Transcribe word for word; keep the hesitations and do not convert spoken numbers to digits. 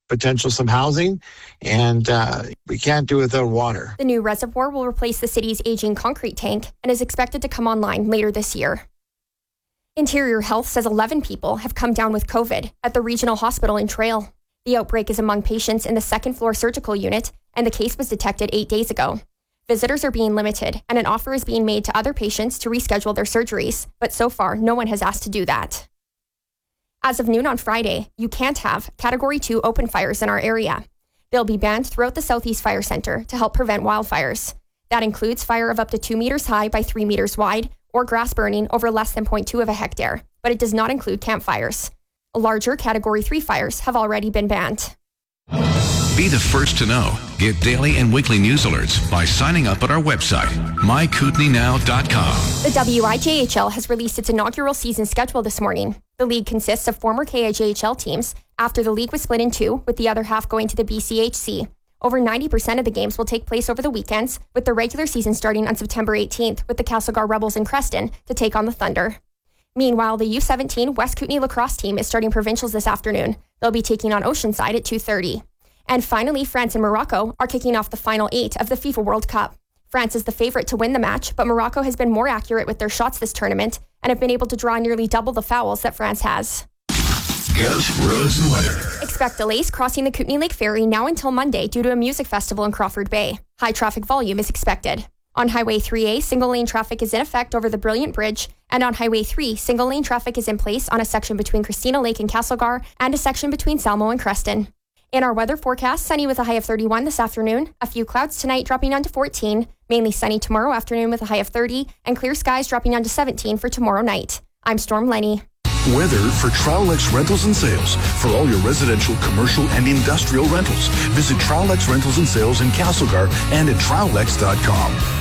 potential some housing, and uh, we can't do without water. The new reservoir will replace the city's aging concrete tank and is expected to come online later this year. Interior Health says eleven people have come down with COVID at the regional hospital in Trail. The outbreak is among patients in the second floor surgical unit, and the case was detected eight days ago. Visitors are being limited, and an offer is being made to other patients to reschedule their surgeries, but so far, no one has asked to do that. As of noon on Friday, you can't have Category two open fires in our area. They'll be banned throughout the Southeast Fire Center to help prevent wildfires. That includes fire of up to two meters high by three meters wide, or grass burning over less than zero point two of a hectare, but it does not include campfires. Larger Category three fires have already been banned. Be the first to know. Get daily and weekly news alerts by signing up at our website, my kootenai now dot com. The W I J H L has released its inaugural season schedule this morning. The league consists of former K I J H L teams after the league was split in two, with the other half going to the B C H C. Over ninety percent of the games will take place over the weekends, with the regular season starting on September eighteenth with the Castlegar Rebels in Creston to take on the Thunder. Meanwhile, the U seventeen West Kootenai lacrosse team is starting provincials this afternoon. They'll be taking on Oceanside at two thirty. And finally, France and Morocco are kicking off the final eight of the FIFA World Cup. France is the favorite to win the match, but Morocco has been more accurate with their shots this tournament and have been able to draw nearly double the fouls that France has. Goat, roads, and weather. Expect delays crossing the Kootenai Lake Ferry now until Monday due to a music festival in Crawford Bay. High traffic volume is expected. On Highway three A, single-lane traffic is in effect over the Brilliant Bridge, and on Highway three, single-lane traffic is in place on a section between Christina Lake and Castlegar and a section between Salmo and Creston. In our weather forecast, sunny with a high of thirty-one this afternoon, a few clouds tonight dropping down to fourteen, mainly sunny tomorrow afternoon with a high of thirty, and clear skies dropping down to seventeen for tomorrow night. I'm Storm Lenny. Weather for Trowlex Rentals and Sales. For all your residential, commercial, and industrial rentals, visit Trowlex Rentals and Sales in Castlegar and at trowlex dot com.